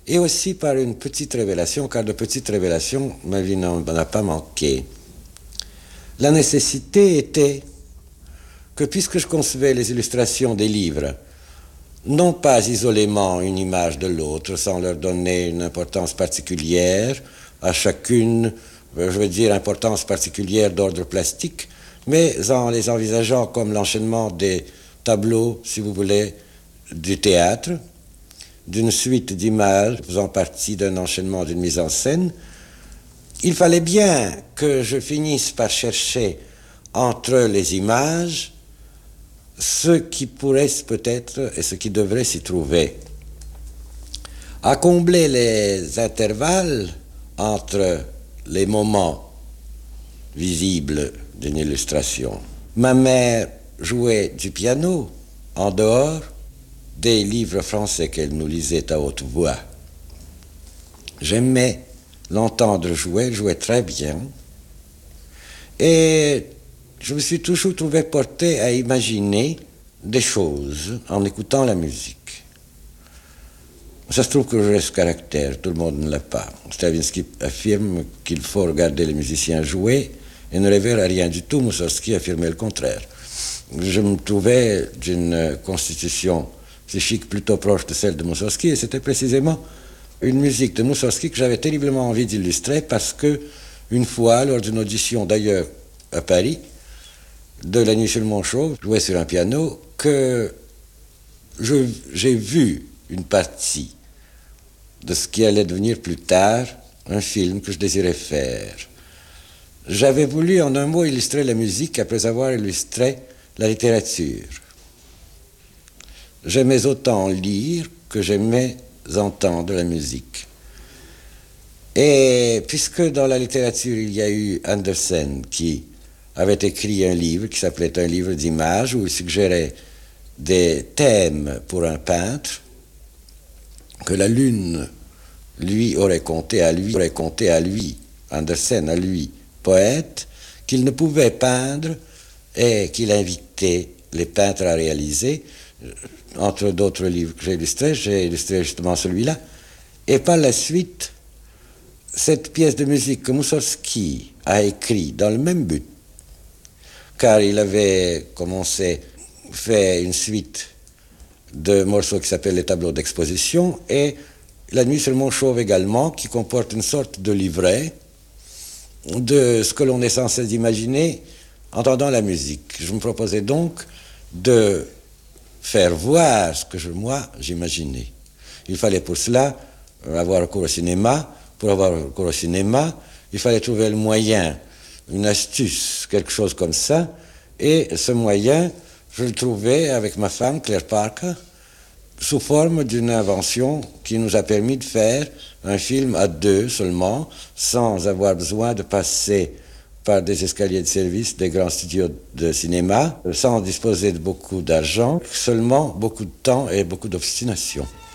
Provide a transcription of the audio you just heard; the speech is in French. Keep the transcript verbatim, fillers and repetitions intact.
et aussi par une petite révélation, car de petites révélations, ma vie n'en a pas manqué. La nécessité était que puisque je concevais les illustrations des livres, non pas isolément une image de l'autre, sans leur donner une importance particulière, à chacune, je veux dire importance particulière d'ordre plastique, mais en les envisageant comme l'enchaînement des tableaux, si vous voulez, du théâtre, d'une suite d'images faisant partie d'un enchaînement d'une mise en scène, il fallait bien que je finisse par chercher entre les images ce qui pourrait peut-être et ce qui devrait s'y trouver. À combler les intervalles entre les moments visibles d'une illustration. Ma mère jouait du piano en dehors des livres français qu'elle nous lisait à haute voix. J'aimais l'entendre jouer, elle jouait très bien. Et je me suis toujours trouvé porté à imaginer des choses en écoutant la musique. Ça se trouve que j'ai ce caractère, tout le monde ne l'a pas. Stravinsky affirme qu'il faut regarder les musiciens jouer et ne rêver à rien du tout. Moussorgsky affirmait le contraire. Je me trouvais d'une constitution psychique plutôt proche de celle de Moussorgsky, et c'était précisément une musique de Moussorgsky que j'avais terriblement envie d'illustrer parce que, une fois, lors d'une audition d'ailleurs à Paris, de La Nuit sur le Mont-Chauve, joué sur un piano, que je, j'ai vu une partie de ce qui allait devenir plus tard un film que je désirais faire. J'avais voulu, en un mot, illustrer la musique après avoir illustré la littérature. J'aimais autant lire que j'aimais entendre la musique. Et puisque dans la littérature, il y a eu Andersen qui avait écrit un livre qui s'appelait Un livre d'images, où il suggérait des thèmes pour un peintre que la lune lui aurait compté à lui, aurait compté à lui, Andersen à lui, poète, qu'il ne pouvait peindre et qu'il invitait les peintres à réaliser. Entre d'autres livres que j'ai illustrés, j'ai illustré justement celui-là. Et par la suite, cette pièce de musique que Moussorgsky a écrite dans le même but, car il avait commencé, fait une suite de morceaux qui s'appellent les tableaux d'exposition, et La Nuit sur le Mont-Chauve également, qui comporte une sorte de livret de ce que l'on est censé imaginer en entendant la musique. Je me proposais donc de faire voir ce que je, moi, j'imaginais. Il fallait pour cela avoir recours au cinéma. Pour avoir recours au cinéma, il fallait trouver le moyen, une astuce, quelque chose comme ça. Et ce moyen, je le trouvais avec ma femme, Claire Parker, sous forme d'une invention qui nous a permis de faire un film à deux seulement, sans avoir besoin de passer par des escaliers de service, des grands studios de cinéma, sans disposer de beaucoup d'argent, seulement beaucoup de temps et beaucoup d'obstination.